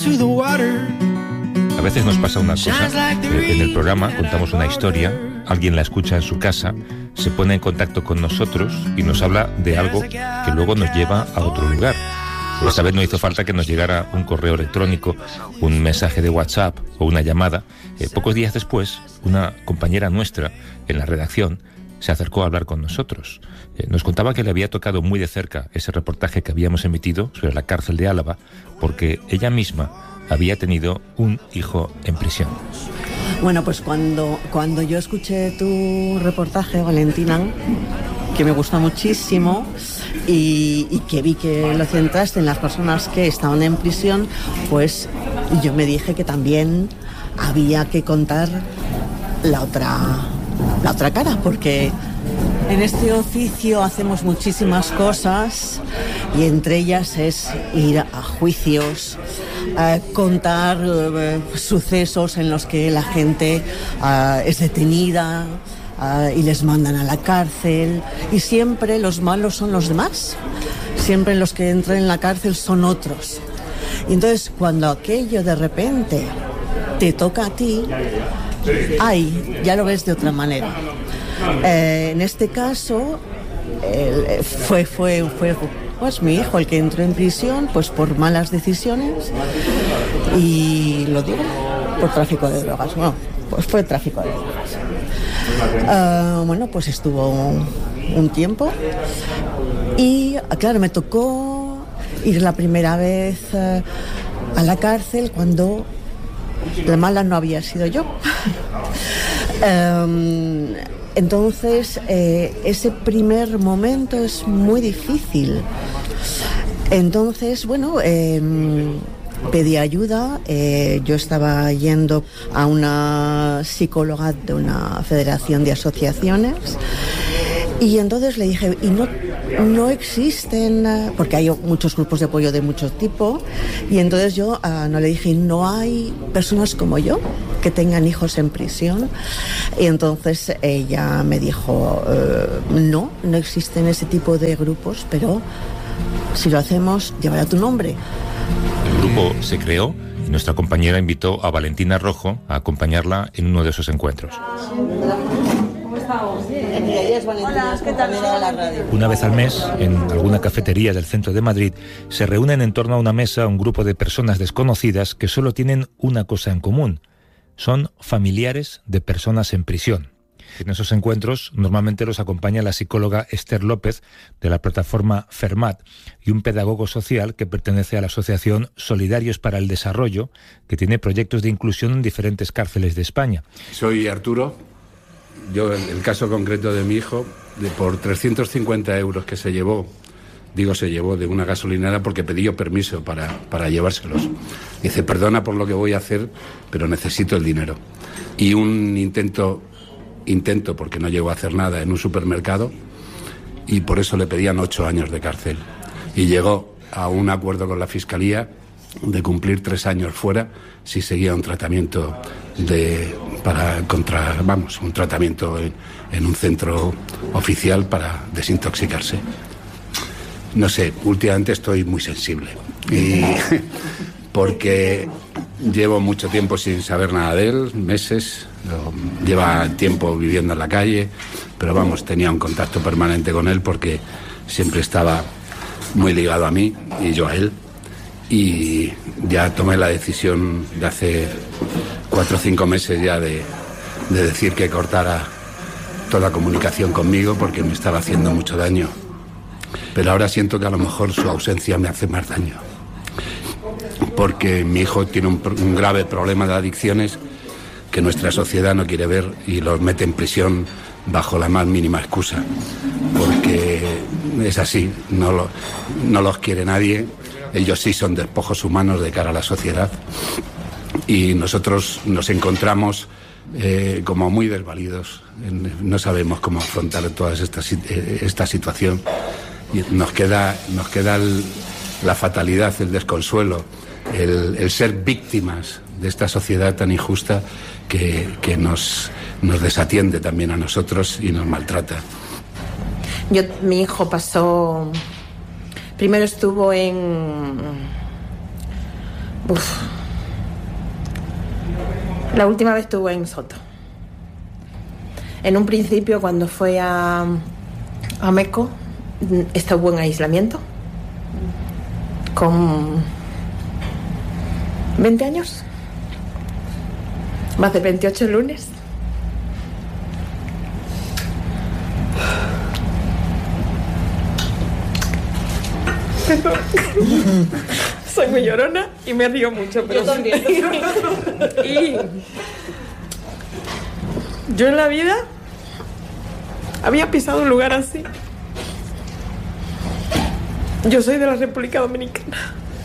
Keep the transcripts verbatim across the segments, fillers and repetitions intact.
A veces nos pasa una cosa, eh, en el programa contamos una historia, alguien la escucha en su casa, se pone en contacto con nosotros y nos habla de algo que luego nos lleva a otro lugar. Esta vez no hizo falta que nos llegara un correo electrónico, un mensaje de WhatsApp o una llamada. Eh, pocos días después, una compañera nuestra en la redacción se acercó a hablar con nosotros. Eh, nos contaba que le había tocado muy de cerca ese reportaje que habíamos emitido sobre la cárcel de Álava, porque ella misma había tenido un hijo en prisión. Bueno, pues cuando, cuando yo escuché tu reportaje, Valentina, que me gustó muchísimo, y, y que vi que lo centraste en las personas que estaban en prisión, pues yo me dije que también había que contar la otra, la otra cara, porque en este oficio hacemos muchísimas cosas y entre ellas es ir a juicios, eh, contar eh, sucesos en los que la gente eh, es detenida eh, y les mandan a la cárcel, y siempre los malos son los demás, siempre los que entran en la cárcel son otros. Y entonces cuando aquello de repente te toca a ti, ay, ya lo ves de otra manera. Eh, en este caso eh, fue, fue, fue pues mi hijo el que entró en prisión, pues por malas decisiones, y lo digo, por tráfico de drogas. Bueno, pues fue tráfico de drogas. Uh, bueno, pues estuvo un, un tiempo y claro, me tocó ir la primera vez uh, a la cárcel cuando la mala no había sido yo. um, Entonces, eh, ese primer momento es muy difícil. Entonces, bueno, eh, pedí ayuda. Eh, yo estaba yendo a una psicóloga de una federación de asociaciones. Y entonces le dije, y no, no existen, porque hay muchos grupos de apoyo de mucho tipo, y entonces yo uh, no le dije, no hay personas como yo que tengan hijos en prisión. Y entonces ella me dijo, uh, no, no existen ese tipo de grupos, pero si lo hacemos, llevará tu nombre. El grupo se creó y nuestra compañera invitó a Valentina Rojo a acompañarla en uno de esos encuentros. Hola, ¿qué tal? Una vez al mes, en alguna cafetería del centro de Madrid, se reúnen en torno a una mesa un grupo de personas desconocidas que solo tienen una cosa en común: son familiares de personas en prisión. En esos encuentros normalmente los acompaña la psicóloga Esther López de la plataforma Fermat y un pedagogo social que pertenece a la asociación Solidarios para el Desarrollo, que tiene proyectos de inclusión en diferentes cárceles de España. Soy Arturo. Yo, el, el caso concreto de mi hijo, de por trescientos cincuenta euros que se llevó, digo se llevó de una gasolinera porque pedí yo permiso para, para llevárselos. Dice, perdona por lo que voy a hacer, pero necesito el dinero. Y un intento, intento porque no llegó a hacer nada en un supermercado, y por eso le pedían ocho años de cárcel. Y llegó a un acuerdo con la Fiscalía de cumplir tres años fuera si seguía un tratamiento de para contra vamos un tratamiento en, en un centro oficial para desintoxicarse. No sé, últimamente estoy muy sensible y porque llevo mucho tiempo sin saber nada de él, meses, lleva tiempo viviendo en la calle, pero vamos, tenía un contacto permanente con él porque siempre estaba muy ligado a mí y yo a él. Y ya tomé la decisión de hace cuatro o cinco meses ya de, de decir que cortara toda comunicación conmigo porque me estaba haciendo mucho daño. Pero ahora siento que a lo mejor su ausencia me hace más daño. Porque mi hijo tiene un, un grave problema de adicciones que nuestra sociedad no quiere ver y los mete en prisión bajo la más mínima excusa. Porque es así, no, lo, no los quiere nadie. Ellos sí son despojos humanos de cara a la sociedad y nosotros nos encontramos eh, como muy desvalidos. No sabemos cómo afrontar toda esta, esta situación y nos queda, nos queda el, la fatalidad, el desconsuelo, el, el ser víctimas de esta sociedad tan injusta que, que nos, nos desatiende también a nosotros y nos maltrata. Yo, mi hijo pasó... Primero estuvo en, Uf. La última vez estuve en Soto. En un principio, cuando fue a, a Meco, estuvo en aislamiento. Con veinte años. Va a hacer veintiocho el lunes. Perdón. Soy muy llorona y me río mucho, pero yo también. Y yo en la vida había pisado un lugar así. Yo soy de la República Dominicana.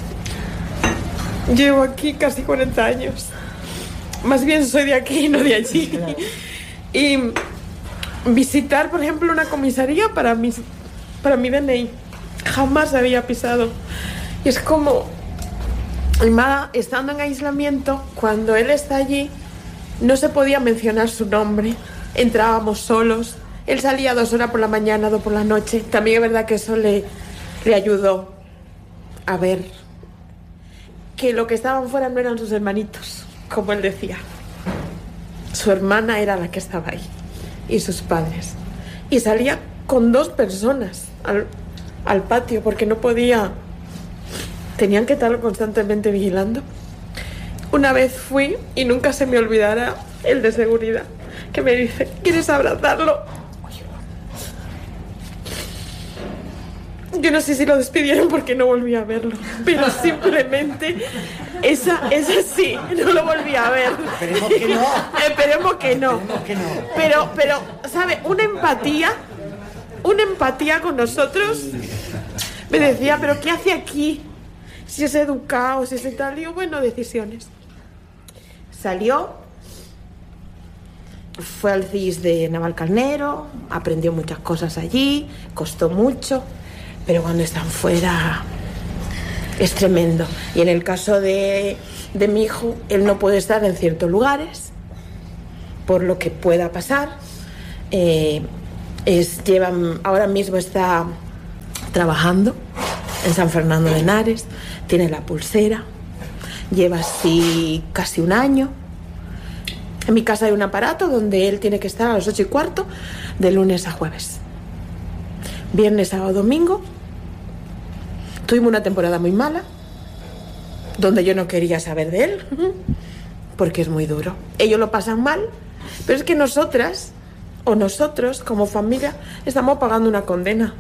Llevo aquí casi cuarenta años. Más bien soy de aquí, no de allí. Y visitar, por ejemplo, una comisaría para mi, para mi D N I. Jamás había pisado. Y es como... Mi madre, estando en aislamiento, cuando él está allí, no se podía mencionar su nombre. Entrábamos solos. Él salía dos horas por la mañana, dos por la noche. También es verdad que eso le, le ayudó a ver que lo que estaban fuera no eran sus hermanitos, como él decía. Su hermana era la que estaba ahí y sus padres. Y salía con dos personas al, al patio porque no podía... Tenían que estarlo constantemente vigilando. Una vez fui y nunca se me olvidará el de seguridad que me dice: ¿quieres abrazarlo? Yo no sé si lo despidieron porque no volví a verlo, pero simplemente esa, esa sí, no lo volví a ver. Esperemos que no. Esperemos que no. Esperemos que no. Pero, pero, ¿sabe? Una empatía, una empatía con nosotros. Me decía: ¿pero qué hace aquí? Si es educado, si es tal. Digo, bueno, decisiones. Salió, fue al C I S de Navalcarnero, aprendió muchas cosas allí, costó mucho, pero cuando están fuera es tremendo. Y en el caso de, de mi hijo, él no puede estar en ciertos lugares por lo que pueda pasar. Eh, es, llevan, ahora mismo está trabajando en San Fernando de Henares, tiene la pulsera, lleva así casi un año. En mi casa hay un aparato donde él tiene que estar a las ocho y cuarto de lunes a jueves. Viernes, sábado, domingo. Tuvimos una temporada muy mala, donde yo no quería saber de él, porque es muy duro. Ellos lo pasan mal, pero es que nosotras, o nosotros como familia, estamos pagando una condena.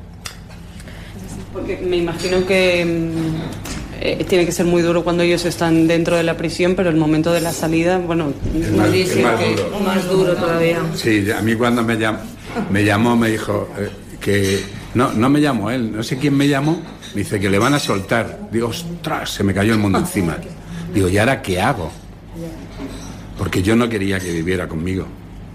Porque me imagino que eh, tiene que ser muy duro cuando ellos están dentro de la prisión, pero el momento de la salida, bueno, es más, dice es más que duro. más duro todavía. Sí, a mí cuando me llamó, me, llamó, me dijo eh, que... No, no me llamó él, no sé quién me llamó, me dice que le van a soltar. Digo, ostras, se me cayó el mundo encima. Digo, ¿y ahora qué hago? Porque yo no quería que viviera conmigo.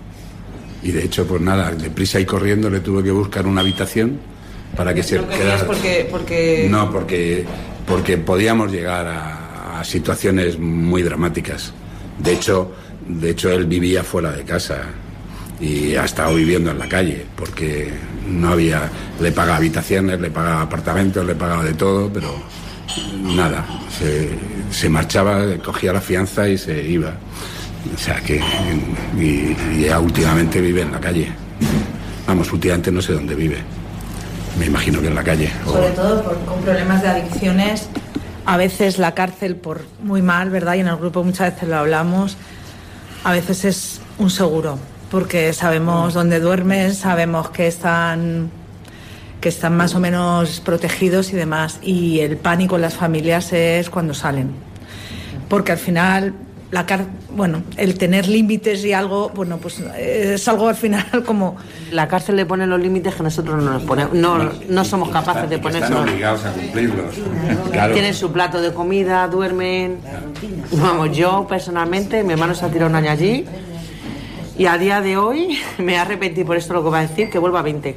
Y de hecho, pues nada, deprisa y corriendo le tuve que buscar una habitación para que se ¿No querías porque, porque... No, porque, porque podíamos llegar a, a situaciones muy dramáticas. De hecho, de hecho, él vivía fuera de casa y ha estado viviendo en la calle, porque no había... Le pagaba habitaciones, le pagaba apartamentos, le pagaba de todo, pero nada. Se, se marchaba, cogía la fianza y se iba. O sea que... Y, y ya últimamente vive en la calle. Vamos, últimamente no sé dónde vive. Me imagino que en la calle. Sobre todo por, con problemas de adicciones. A veces la cárcel, por muy mal, ¿verdad? Y en el grupo muchas veces lo hablamos, a veces es un seguro, porque sabemos dónde duermen, sabemos que están, que están más o menos protegidos y demás. Y el pánico en las familias es cuando salen. Porque al final... La car- bueno, el tener límites y algo, bueno, pues es algo al final como... La cárcel le pone los límites que nosotros no nos ponemos, no, no somos capaces de poner. Están obligados a cumplirlos. Claro. Tienen su plato de comida, duermen... Vamos, yo personalmente, mi hermano se ha tirado un año allí y a día de hoy me arrepentí por esto lo que va a decir, que vuelva a veinte.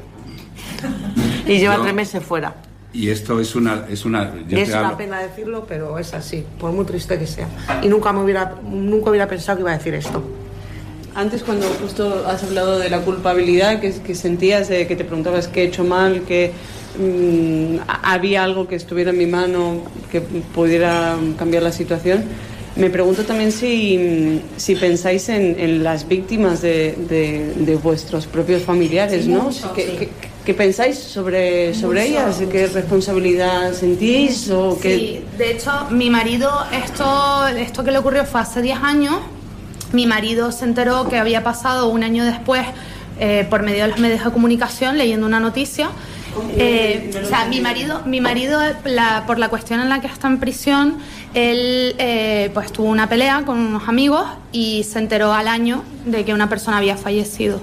Y lleva No. tres meses fuera. Y esto es una... Es una, yo Es te una hablo- pena decirlo, pero es así, por muy triste que sea. Y nunca me hubiera, nunca hubiera pensado que iba a decir esto. Antes, cuando justo has hablado de la culpabilidad que, que sentías, eh, que te preguntabas qué he hecho mal, que mmm, había algo que estuviera en mi mano que pudiera cambiar la situación. Me pregunto también si, si pensáis en, en las víctimas de, de, de vuestros propios familiares, ¿no? Sí, ¿Qué, sí. ¿qué, ¿Qué pensáis sobre, sobre ellas? ¿Qué responsabilidad sentís? O qué... Sí, de hecho, mi marido, esto, esto que le ocurrió fue hace diez años. Mi marido se enteró que había pasado un año después eh, por medio de los medios de comunicación, leyendo una noticia. Eh, o sea, mi marido, mi marido la, por la cuestión en la que está en prisión, él eh, pues tuvo una pelea con unos amigos y se enteró al año de que una persona había fallecido.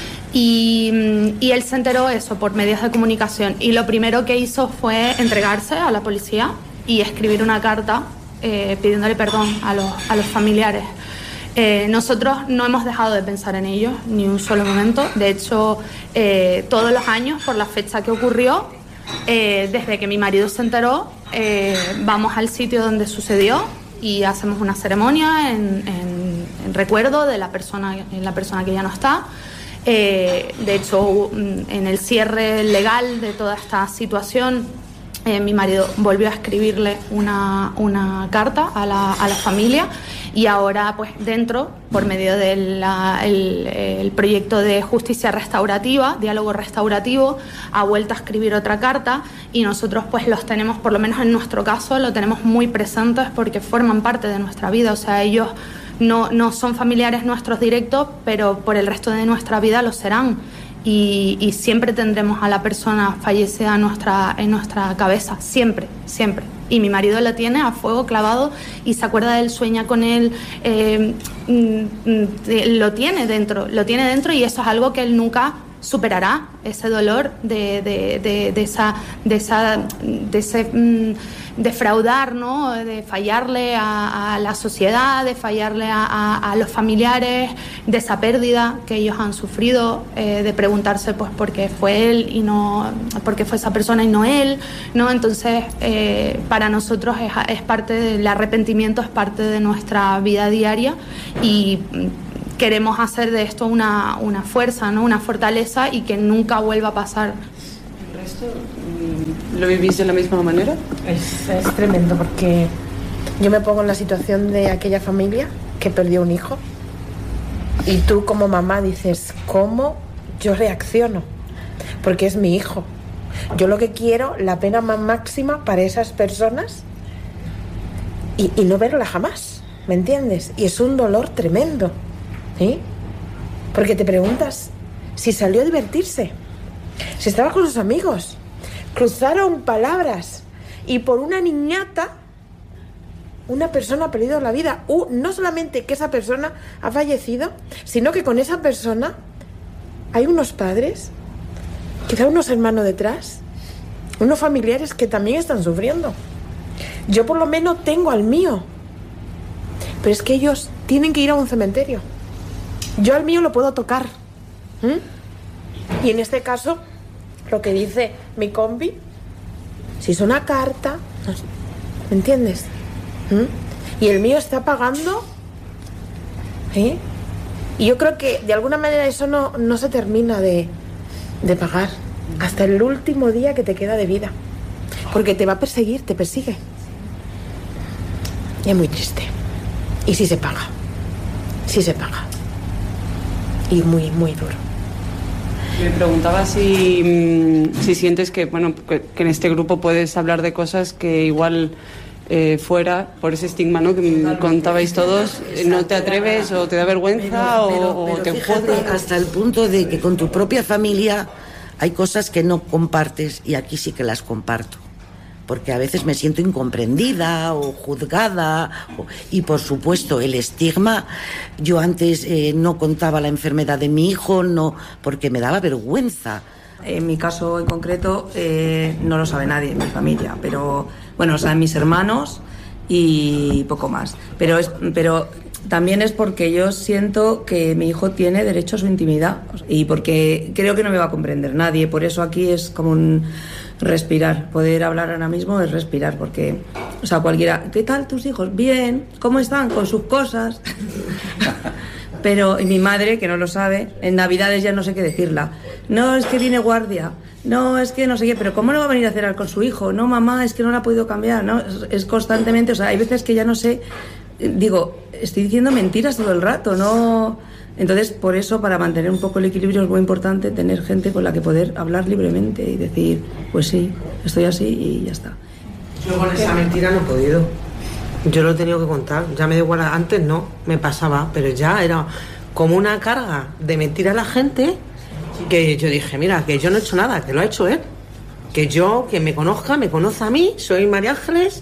Y, y él se enteró eso por medios de comunicación. Y lo primero que hizo fue entregarse a la policía y escribir una carta eh, pidiéndole perdón a los, a los familiares. Eh, nosotros no hemos dejado de pensar en ellos ni un solo momento. De hecho, eh, todos los años, por la fecha que ocurrió, eh, desde que mi marido se enteró, eh, vamos al sitio donde sucedió y hacemos una ceremonia en, en, en recuerdo de la persona, la persona que ya no está. Eh, de hecho, en el cierre legal de toda esta situación, eh, mi marido volvió a escribirle una, una carta a la, a la familia. Y ahora, pues dentro, por medio del el proyecto de justicia restaurativa, diálogo restaurativo, ha vuelto a escribir otra carta y nosotros pues los tenemos, por lo menos en nuestro caso, lo tenemos muy presentes porque forman parte de nuestra vida. O sea, ellos no, no son familiares nuestros directos, pero por el resto de nuestra vida lo serán. Y, y siempre tendremos a la persona fallecida en nuestra, en nuestra cabeza, siempre, siempre. Y mi marido la tiene a fuego clavado y se acuerda de él, sueña con él, eh, lo tiene dentro, lo tiene dentro y eso es algo que él nunca superará, ese dolor de, de, de, de esa, de esa, de ese mm, defraudar, ¿no? De fallarle a, a la sociedad, de fallarle a, a, a los familiares, de esa pérdida que ellos han sufrido, eh, de preguntarse pues por qué fue él y no, por qué fue esa persona y no él, ¿no? Entonces, eh, para nosotros es, es parte del arrepentimiento, es parte de nuestra vida diaria y queremos hacer de esto una, una fuerza, ¿no? Una fortaleza y que nunca vuelva a pasar. ¿El resto lo vivís de la misma manera? Es, es tremendo porque yo me pongo en la situación de aquella familia que perdió un hijo y tú como mamá dices, ¿cómo yo reacciono? Porque es mi hijo. Yo lo que quiero, la pena más máxima para esas personas y, y no verla jamás, ¿me entiendes? Y es un dolor tremendo. ¿Sí? Porque te preguntas si salió a divertirse, si estaba con sus amigos, cruzaron palabras y por una niñata una persona ha perdido la vida. Uh, no solamente que esa persona ha fallecido, sino que con esa persona hay unos padres, quizá unos hermanos detrás, unos familiares que también están sufriendo. Yo por lo menos tengo al mío, pero es que ellos tienen que ir a un cementerio. Yo al mío lo puedo tocar. ¿Mm? Y en este caso, lo que dice mi compi, si es una carta, ¿me entiendes? ¿Mm? Y el mío está pagando. ¿Eh? Y yo creo que de alguna manera eso no, no se termina de, de pagar hasta el último día que te queda de vida. Porque te va a perseguir, te persigue. Y es muy triste. Y sí se paga. Sí se paga. Y muy, muy duro. Me preguntaba si, si sientes que, bueno, que, que en este grupo puedes hablar de cosas que igual eh, fuera, por ese estigma, ¿no? Que me contabais todos, no te atreves o te da vergüenza pero, pero, o, pero o te fíjate, juzgas. hasta el punto de que con tu propia familia hay cosas que no compartes y aquí sí que las comparto. Porque a veces me siento incomprendida o juzgada o, y por supuesto el estigma. Yo antes eh, no contaba la enfermedad de mi hijo, no, porque me daba vergüenza. En mi caso en concreto eh, no lo sabe nadie en mi familia, pero bueno, lo saben mis hermanos y poco más. Pero es, pero también es porque yo siento que mi hijo tiene derecho a su intimidad y porque creo que no me va a comprender nadie. Por eso aquí es como un respirar, poder hablar ahora mismo es respirar, porque, o sea, cualquiera, ¿qué tal tus hijos? Bien, ¿cómo están? Con sus cosas. Pero y mi madre, que no lo sabe, en Navidades ya no sé qué decirla. No, es que viene guardia. no, es que no sé qué, pero ¿cómo no va a venir a cenar con su hijo? No, mamá, es que no la ha podido cambiar, ¿no? Es, es constantemente, o sea, hay veces que ya no sé, digo, estoy diciendo mentiras todo el rato, ¿no? Entonces, por eso, para mantener un poco el equilibrio es muy importante tener gente con la que poder hablar libremente y decir, pues sí, estoy así y ya está. Yo con esa mentira no he podido. Yo lo he tenido que contar. Ya me da igual, antes no, me pasaba, pero ya era como una carga de mentir a la gente que yo dije, mira, que yo no he hecho nada, que lo ha hecho él. Que yo, que me conozca, me conoce a mí, soy María Ángeles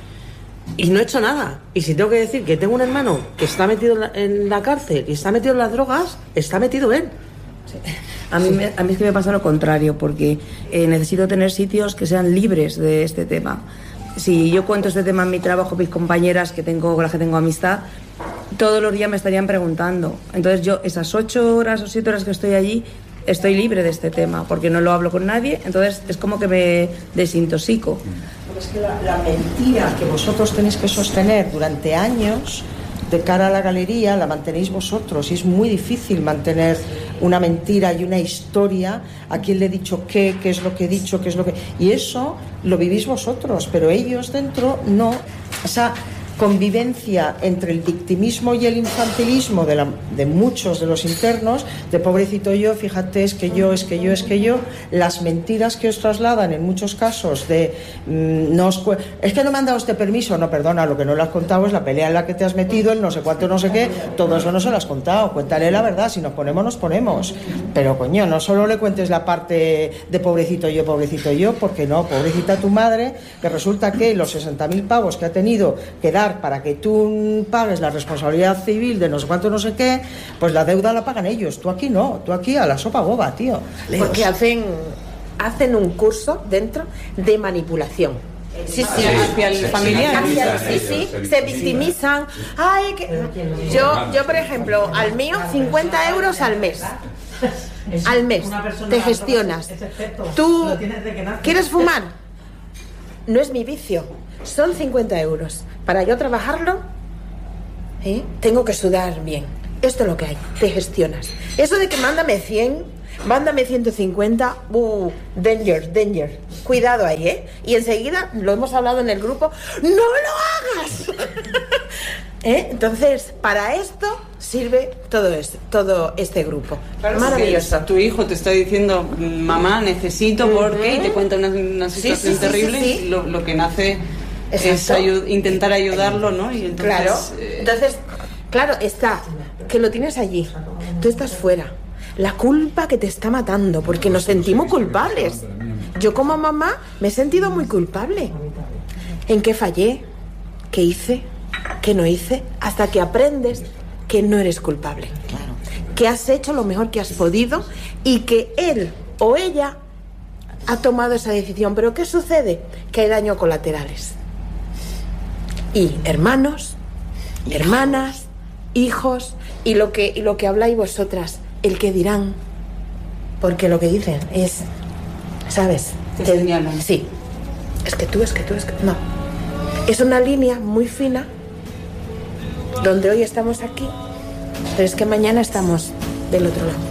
y no he hecho nada. Y si tengo que decir que tengo un hermano que está metido en la, en la cárcel y está metido en las drogas, está metido él. Sí. A mí, me, a mí es que me pasa lo contrario, porque eh, necesito tener sitios que sean libres de este tema. Si yo cuento este tema en mi trabajo, mis compañeras que tengo, con las que tengo amistad, todos los días me estarían preguntando. Entonces yo, esas ocho horas o siete horas que estoy allí, estoy libre de este tema, porque no lo hablo con nadie, entonces es como que me desintoxico. Es que la, la mentira que vosotros tenéis que sostener durante años de cara a la galería la mantenéis vosotros, y es muy difícil mantener una mentira y una historia, a quién le he dicho qué, qué es lo que he dicho, qué es lo que... Y eso lo vivís vosotros, pero ellos dentro no. O sea, convivencia entre el victimismo y el infantilismo de, la, de muchos de los internos, de pobrecito yo, fíjate, es que yo, es que yo, es que yo, las mentiras que os trasladan en muchos casos de mmm, no os, es que no me han dado este permiso, no, perdona, lo que no le has contado es la pelea en la que te has metido, el no sé cuánto, no sé qué, todo eso no se lo has contado, cuéntale la verdad, si nos ponemos, nos ponemos, pero coño, no solo le cuentes la parte de pobrecito yo, pobrecito yo, porque no, pobrecita tu madre, que resulta que los sesenta mil pavos que ha tenido que dar para que tú pagues la responsabilidad civil de no sé cuánto, no sé qué, pues la deuda la pagan ellos. Tú aquí no, tú aquí a la sopa boba, tío. Porque hacen, hacen un curso dentro de manipulación. Sí, sí, hacia el familiar. Hacia, sí, sí, se victimizan. Ay, que... yo, yo, por ejemplo, al mío, cincuenta euros al mes. Al mes. Te gestionas. ¿Tú quieres fumar? No es mi vicio. Son cincuenta euros. Para yo trabajarlo, ¿eh? Tengo que sudar bien. Esto es lo que hay. Te gestionas. Eso de que mándame cien, mándame ciento cincuenta, uh, danger, danger. Cuidado ahí, ¿eh? Y enseguida, lo hemos hablado en el grupo, ¡no lo hagas! ¿Eh? Entonces, para esto sirve todo esto, todo este grupo. Claro, maravilloso. Tu hijo te está diciendo, mamá, necesito, ¿por qué? Y te cuenta una, una situación sí, sí, terrible. Sí, sí, sí. Lo, lo que nace Exacto. es ayu- intentar ayudarlo, ¿no? Y entonces, claro. Eh... Entonces, claro, está que lo tienes allí, tú estás fuera. La culpa que te está matando, porque nos sentimos culpables. Yo como mamá me he sentido muy culpable. ¿En qué fallé? ¿Qué hice? ¿Qué no hice? Hasta que aprendes que no eres culpable. Claro. Que has hecho lo mejor que has podido y que él o ella ha tomado esa decisión. Pero ¿qué sucede? Que hay daños colaterales. Y hermanos, hermanas, hijos, y lo que, y lo que habláis vosotras, el que dirán. Porque lo que dicen es, ¿sabes? Te señalan. Sí. Es que tú, es que tú, es que... No. Es una línea muy fina donde hoy estamos aquí, pero es que mañana estamos del otro lado.